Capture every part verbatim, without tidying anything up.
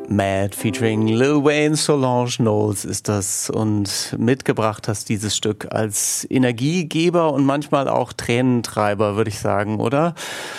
Mad featuring Lil Wayne, Solange Knowles ist das, und mitgebracht hast dieses Stück als Energiegeber und manchmal auch Tränentreiber, würde ich sagen, oder?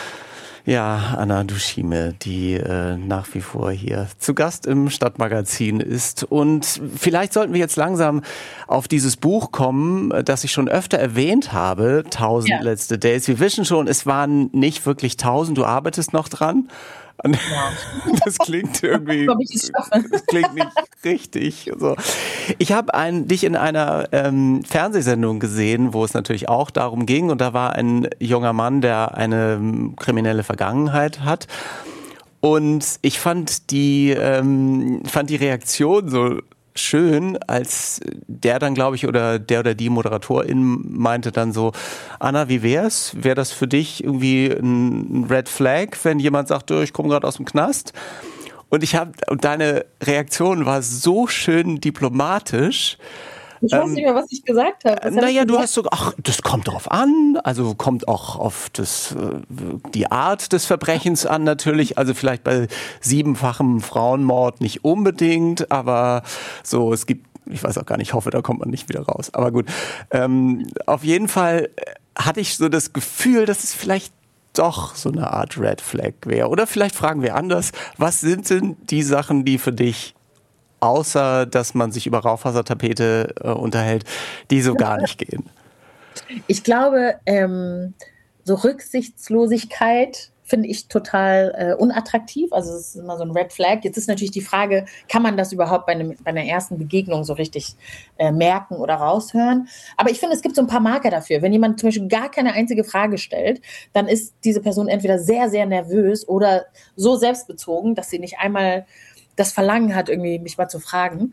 Ja, Anna Dushime, die äh, nach wie vor hier zu Gast im Stadtmagazin ist. Und vielleicht sollten wir jetzt langsam auf dieses Buch kommen, das ich schon öfter erwähnt habe, tausend ja. letzte Days. Wir wissen schon, es waren nicht wirklich tausend, du arbeitest noch dran. Ja. Das klingt irgendwie, das klingt nicht richtig. So. Ich habe ein, dich in einer ähm, Fernsehsendung gesehen, wo es natürlich auch darum ging, und da war ein junger Mann, der eine kriminelle Vergangenheit hat. Und ich fand die, ähm, fand die Reaktion so schön, als der dann, glaube ich, oder der oder die Moderatorin meinte dann so: Anna, wie wär's? Wäre das für dich irgendwie ein Red Flag, wenn jemand sagt, ich komme gerade aus dem Knast? Und ich habe, und deine Reaktion war so schön diplomatisch. Ich weiß nicht mehr, was ich gesagt habe. Was naja, hab du hast so, ach, das kommt drauf an, also kommt auch auf das, die Art des Verbrechens an natürlich, also vielleicht bei siebenfachem Frauenmord nicht unbedingt, aber so, es gibt, ich weiß auch gar nicht, ich hoffe, da kommt man nicht wieder raus, aber gut. Ähm, auf jeden Fall hatte ich so das Gefühl, dass es vielleicht doch so eine Art Red Flag wäre. Oder vielleicht fragen wir anders, was sind denn die Sachen, die für dich, außer dass man sich über Raufasertapete äh, unterhält, die so gar nicht gehen? Ich glaube, ähm, so Rücksichtslosigkeit finde ich total äh, unattraktiv. Also es ist immer so ein Red Flag. Jetzt ist natürlich die Frage, kann man das überhaupt bei, einem, bei einer ersten Begegnung so richtig äh, merken oder raushören? Aber ich finde, es gibt so ein paar Marker dafür. Wenn jemand zum Beispiel gar keine einzige Frage stellt, dann ist diese Person entweder sehr, sehr nervös oder so selbstbezogen, dass sie nicht einmal das Verlangen hat, irgendwie mich mal zu fragen.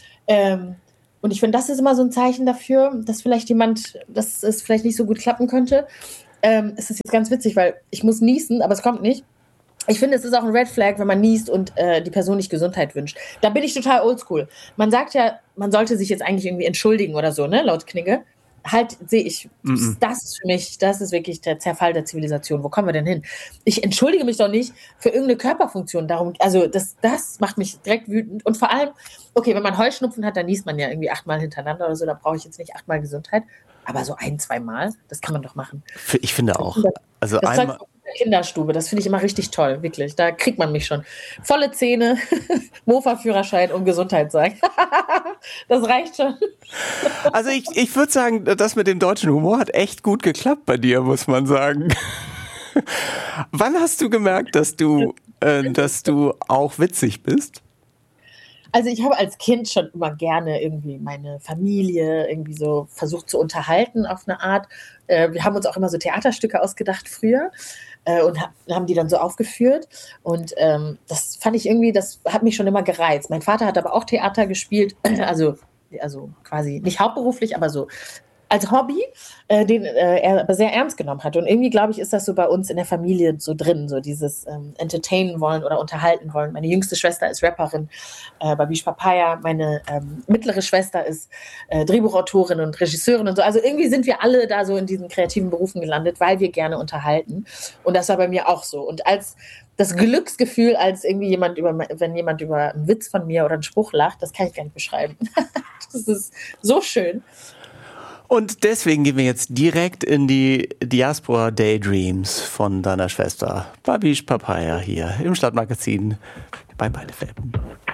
Ähm, und ich finde, das ist immer so ein Zeichen dafür, dass vielleicht jemand, dass es vielleicht nicht so gut klappen könnte. Ähm, es ist jetzt ganz witzig, weil ich muss niesen, aber es kommt nicht. Ich finde, es ist auch ein Red Flag, wenn man niest und äh, die Person nicht Gesundheit wünscht. Da bin ich total oldschool. Man sagt ja, man sollte sich jetzt eigentlich irgendwie entschuldigen oder so, ne, laut Knigge. Halt, sehe ich, mm-mm. Das ist für mich, das ist wirklich der Zerfall der Zivilisation. Wo kommen wir denn hin? Ich entschuldige mich doch nicht für irgendeine Körperfunktion. Darum, also das, das macht mich direkt wütend. Und vor allem, okay, wenn man Heuschnupfen hat, dann niest man ja irgendwie achtmal hintereinander oder so. Da brauche ich jetzt nicht achtmal Gesundheit. Aber so ein, zwei Mal, das kann man doch machen. Ich finde auch. Also das einmal. Kinderstube, das finde ich immer richtig toll, wirklich. Da kriegt man mich schon. Volle Zähne, Mofa-Führerschein und Gesundheit sagen. Das reicht schon. Also ich, ich würde sagen, das mit dem deutschen Humor hat echt gut geklappt bei dir, muss man sagen. Wann hast du gemerkt, dass du, äh, dass du auch witzig bist? Also ich habe als Kind schon immer gerne irgendwie meine Familie irgendwie so versucht zu unterhalten auf eine Art. Äh, wir haben uns auch immer so Theaterstücke ausgedacht früher äh, und ha- haben die dann so aufgeführt. Und ähm, das fand ich irgendwie, das hat mich schon immer gereizt. Mein Vater hat aber auch Theater gespielt, also, also quasi nicht hauptberuflich, aber so als Hobby, äh, den äh, er aber sehr ernst genommen hat. Und irgendwie, glaube ich, ist das so bei uns in der Familie so drin, so dieses ähm, entertainen wollen oder unterhalten wollen. Meine jüngste Schwester ist Rapperin, äh, Babish Papaya. Meine ähm, mittlere Schwester ist äh, Drehbuchautorin und Regisseurin und so. Also irgendwie sind wir alle da so in diesen kreativen Berufen gelandet, weil wir gerne unterhalten. Und das war bei mir auch so. Und als das Glücksgefühl, als irgendwie jemand über, wenn jemand über einen Witz von mir oder einen Spruch lacht, das kann ich gar nicht beschreiben. Das ist so schön. Und deswegen gehen wir jetzt direkt in die Diaspora Daydreams von deiner Schwester Babish Papaya hier im Stadtmagazin bei Beide Welpen.